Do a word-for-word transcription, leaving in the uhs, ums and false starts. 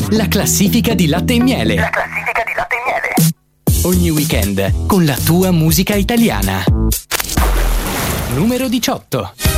La classifica di Latte e Miele. La classifica di Latte e Miele. Ogni weekend con la tua musica italiana. Numero diciotto.